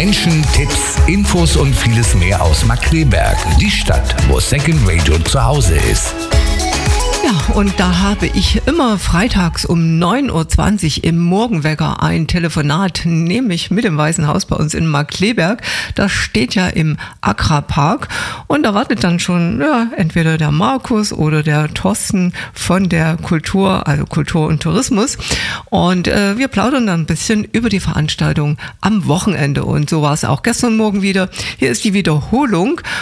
Menschen, Tipps, Infos und vieles mehr aus Markkleeberg, die Stadt, wo Second Radio zu Hause ist. Ja, und da habe ich immer freitags um 9.20 Uhr im Morgenwecker ein Telefonat, nämlich mit dem Weißen Haus bei uns in Markkleeberg. Das steht ja im Agra-Park und da wartet dann schon entweder der Markus oder der Thorsten von der Kultur, also Kultur und Tourismus. Und wir plaudern dann ein bisschen über die Veranstaltung am Wochenende. Und so war es auch gestern Morgen wieder. Hier ist die Wiederholung.